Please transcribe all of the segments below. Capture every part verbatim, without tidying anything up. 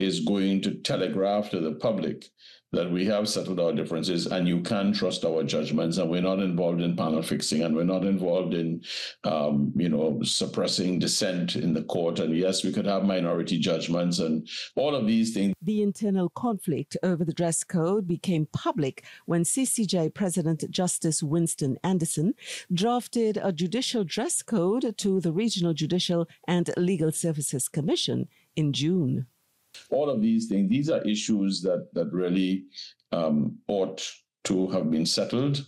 is going to telegraph to the public that we have settled our differences and you can trust our judgments, and we're not involved in panel fixing, and we're not involved in, um, you know, suppressing dissent in the court. And yes, we could have minority judgments and all of these things. The internal conflict over the dress code became public when C C J President Justice Winston Anderson drafted a judicial dress code to the Regional Judicial and Legal Services Commission in June. All of these things, these are issues that, that really um, ought to have been settled,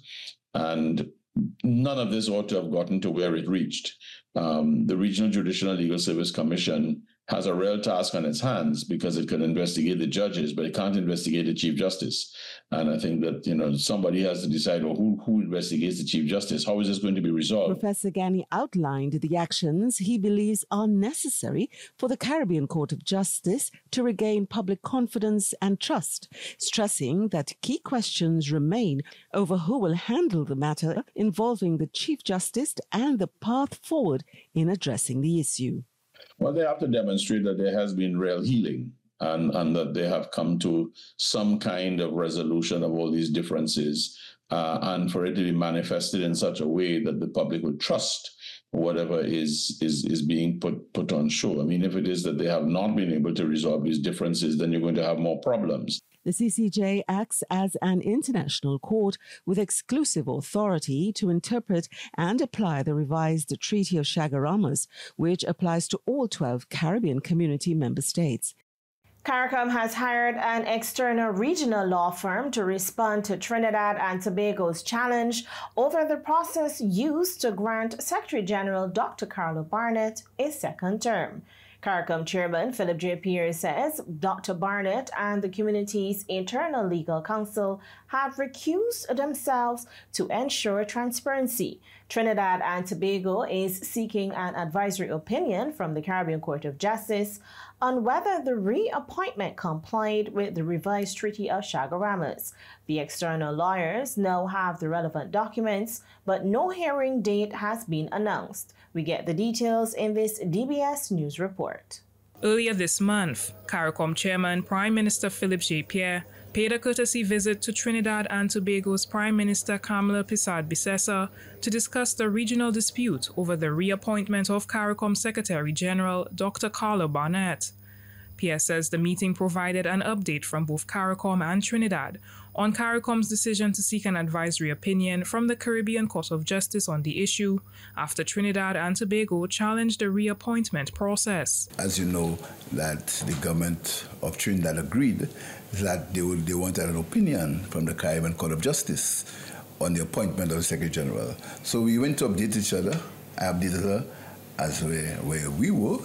and none of this ought to have gotten to where it reached. Um, the Regional Judicial and Legal Service Commission has a real task on its hands because it can investigate the judges, but it can't investigate the Chief Justice. And I think that, you know, somebody has to decide, well, who, who investigates the Chief Justice? How is this going to be resolved? Professor Gani outlined the actions he believes are necessary for the Caribbean Court of Justice to regain public confidence and trust, stressing that key questions remain over who will handle the matter involving the Chief Justice and the path forward in addressing the issue. Well, they have to demonstrate that there has been real healing and, and that they have come to some kind of resolution of all these differences, uh, and for it to be manifested in such a way that the public would trust whatever is, is, is being put, put on show. I mean, if it is that they have not been able to resolve these differences, then you're going to have more problems. The C C J acts as an international court with exclusive authority to interpret and apply the revised Treaty of Chaguaramas, which applies to all twelve Caribbean Community member states. CARICOM has hired an external regional law firm to respond to Trinidad and Tobago's challenge over the process used to grant Secretary General Doctor Carlo Barnett a second term. CARICOM Chairman Philip J. Pierce says Doctor Barnett and the community's internal legal counsel have recused themselves to ensure transparency. Trinidad and Tobago is seeking an advisory opinion from the Caribbean Court of Justice on whether the reappointment complied with the revised Treaty of Chaguaramas. The external lawyers now have the relevant documents, but no hearing date has been announced. We get the details in this D B S News report. Earlier this month, CARICOM Chairman Prime Minister Philip J. Pierre paid a courtesy visit to Trinidad and Tobago's Prime Minister Kamala Persad-Bissessar to discuss the regional dispute over the reappointment of CARICOM Secretary General Doctor Carlo Barnett. Pierre says the meeting provided an update from both CARICOM and Trinidad on CARICOM's decision to seek an advisory opinion from the Caribbean Court of Justice on the issue after Trinidad and Tobago challenged the reappointment process. As you know, that the government of Trinidad agreed that they, would, they wanted an opinion from the Caribbean Court of Justice on the appointment of the Secretary General. So we went to update each other. I updated her as where, where we were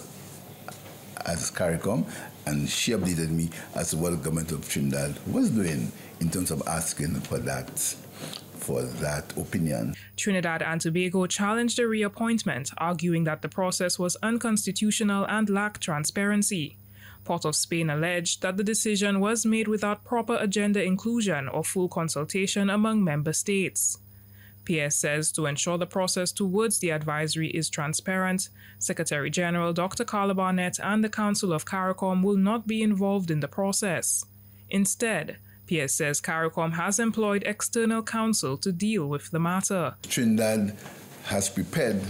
as CARICOM, and she updated me as to what the government of Trinidad was doing in terms of asking for that, for that opinion. Trinidad and Tobago challenged the reappointment, arguing that the process was unconstitutional and lacked transparency. Port of Spain alleged that the decision was made without proper agenda inclusion or full consultation among member states. Pierre says to ensure the process towards the advisory is transparent, Secretary General Doctor Carlo Barnett and the Council of CARICOM will not be involved in the process. Instead, Pierre says CARICOM has employed external counsel to deal with the matter. Trinidad has prepared,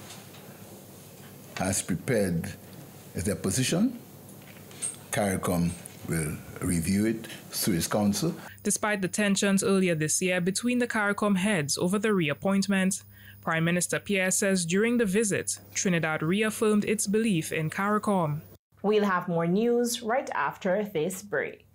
has prepared their position. CARICOM will review it through its counsel. Despite the tensions earlier this year between the CARICOM heads over the reappointment, Prime Minister Pierre says during the visit, Trinidad reaffirmed its belief in CARICOM. We'll have more news right after this break.